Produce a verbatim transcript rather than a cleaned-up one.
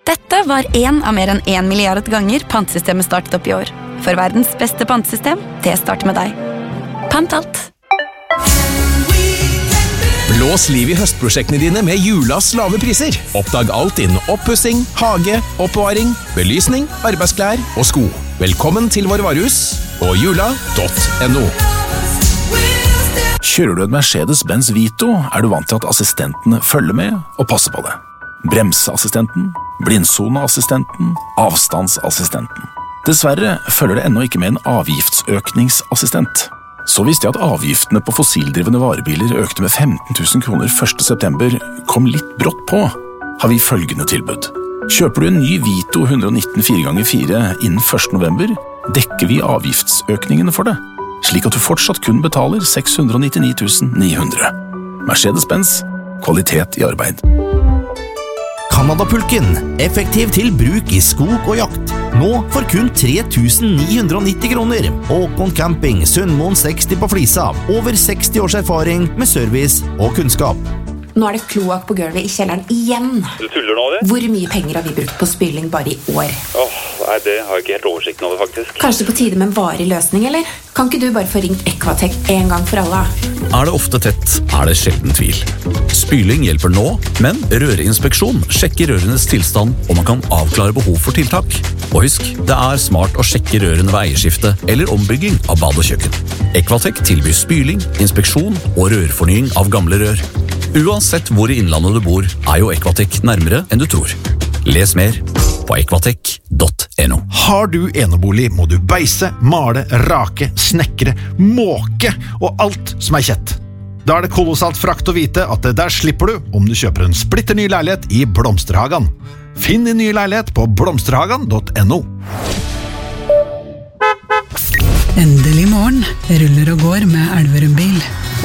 Dette var en av mer enn en milliard ganger pantsystemet startet opp i år. For verdens beste pantsystem, det starter med deg. Pant alt. Blås liv i høstprosjektene dine med Julas lave priser. Oppdag alt innen oppussing, hage, oppbevaring, belysning, arbeidsklær og sko. Velkommen til vår varehus på jula punktum no. Kjører du en Mercedes-Benz Vito, er du vant til at assistentene følger med og passer på det. Bremseassistenten, blindsoneassistenten, avstandsassistenten. Dessverre følger det ennå ikke med en avgiftsøkningsassistent. Så visste jeg at avgiftene på fossildrivende varebiler økte med femten tusen kroner første september, kom litt brått på, har vi følgende tilbud. Kjøper du en ny Vito one nineteen fire ganger fire innen første november, dekker vi avgiftsøkningene for det, slik at du fortsatt kun betaler seks hundre nittini tusen ni hundre. Mercedes-Benz, kvalitet i arbeid. Canada-pulken, effektiv til bruk i skog og jakt. Nå for kun tre tusen ni hundre nitti kroner. Håkon Camping, Sundmoen seksti på Flisa. Over seksti års erfaring med service og kunnskap. Nå er det kloak på gulvet i kjelleren igjen. Du tuller nå, det? Hvor mye penger har vi brukt på spyling bare i år? Åh, nei, det har jeg ikke helt oversikten over, faktisk. Kanskje på tide med en varig løsning, eller? Kan ikke du bare få ringt Equatech en gang for alle? Er det ofte tett, er det sjelden tvil. Spyling hjelper nå, men rørinspeksjon sjekker rørenes tilstand, og man kan avklare behov for tiltak. Og husk, det er smart å sjekke rørene ved eierskifte eller ombygging av bad og kjøkken. Equatech tilbyr spyling, inspeksjon og rørfornying av gamle rør. Uansett hvor i innlandet du bor, er jo Equatech nærmere enn du tror. Les mer på equatech punktum no. Har du enebolig, må du beise, male, rake, snekre, måke og alt som er kjett. Da er det kolossalt frakt å vite at der slipper du om du kjøper en splitter ny leilighet i Blomsterhagen. Finn din nye leilighet på blomsterhagen punktum no. Endelig morgen ruller og går med Elverum bil.